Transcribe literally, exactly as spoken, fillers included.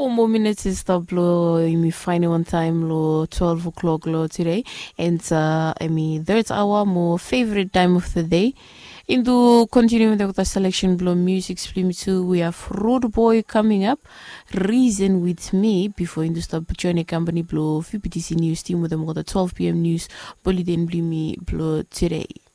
Four more minutes is the blow. Me final one time lo twelve o'clock lo today, and uh, I mean third hour more favorite time of the day. Into continuing with the selection blow music stream two, we have Road Boy coming up. Reason with me before into stop joining company blow V P T C news team with them the twelve p m news. Bully then blue me blow today.